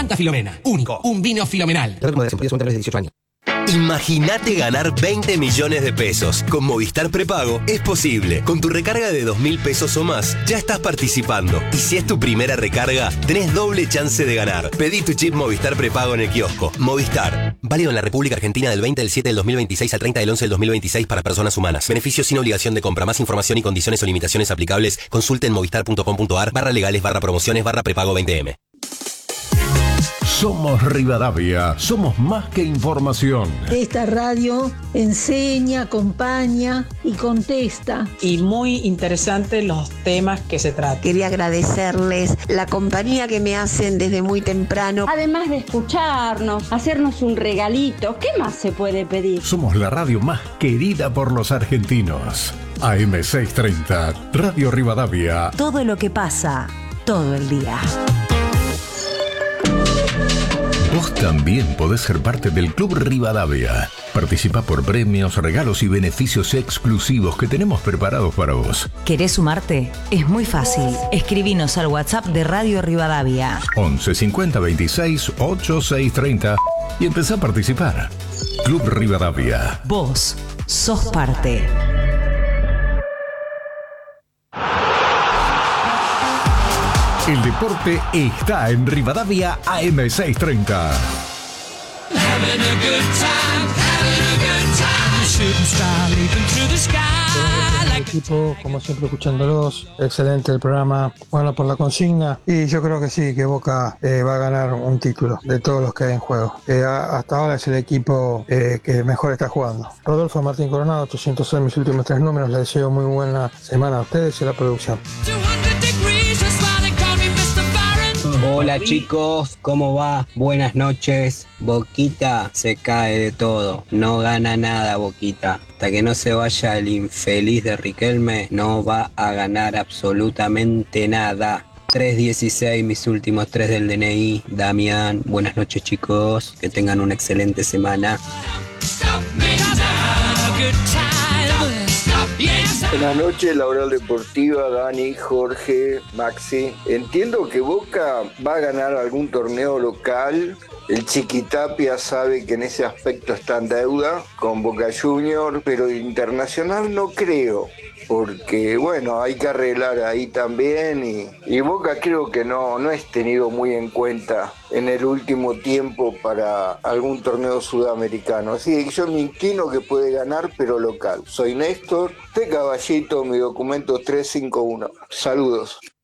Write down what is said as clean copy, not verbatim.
Santa Filomena. Único. Un vino filomenal. De 18 años. Imagínate ganar 20 millones de pesos. Con Movistar Prepago es posible. Con tu recarga de 2.000 pesos o más, ya estás participando. Y si es tu primera recarga, tenés doble chance de ganar. Pedí tu chip Movistar Prepago en el kiosco. Movistar. Válido en la República Argentina del 20 del 7 del 2026 al 30 del 11 del 2026 para personas humanas. Beneficios sin obligación de compra. Más información y condiciones o limitaciones aplicables. Consulte en movistar.com.ar/legales/prepago 20M. Somos Rivadavia, somos más que información. Esta radio enseña, acompaña y contesta. Y muy interesantes los temas que se tratan. Quería agradecerles la compañía que me hacen desde muy temprano. Además de escucharnos, hacernos un regalito, ¿qué más se puede pedir? Somos la radio más querida por los argentinos. AM630, Radio Rivadavia. Todo lo que pasa, todo el día. Vos también podés ser parte del Club Rivadavia. Participa por premios, regalos y beneficios exclusivos que tenemos preparados para vos. ¿Querés sumarte? Es muy fácil. Escribinos al WhatsApp de Radio Rivadavia. 11 50 26 8630 y empezá a participar. Club Rivadavia. Vos sos parte. El deporte está en Rivadavia AM630. El equipo, como siempre, escuchándolos. Excelente el programa. Bueno, por la consigna. Y yo creo que sí, que Boca va a ganar un título de todos los que hay en juego. Hasta ahora es el equipo que mejor está jugando. Rodolfo Martín Coronado, 806, mis últimos 3 números. Les deseo muy buena semana a ustedes y a la producción. Hola chicos, ¿cómo va? Buenas noches. Boquita se cae de todo, no gana nada Boquita. Hasta que no se vaya el infeliz de Riquelme, no va a ganar absolutamente nada. 316, mis últimos 3 del DNI. Damián, buenas noches chicos, que tengan una excelente semana. Buenas noches, la Oral Deportiva, Dani, Jorge, Maxi. Entiendo que Boca va a ganar algún torneo local. El Chiquitapia sabe que en ese aspecto está en deuda con Boca Junior, pero internacional no creo, porque bueno, hay que arreglar ahí también y Boca creo que no es tenido muy en cuenta en el último tiempo para algún torneo sudamericano. Así que yo me inclino que puede ganar, pero local. Soy Néstor, de Caballito, mi documento 351. Saludos.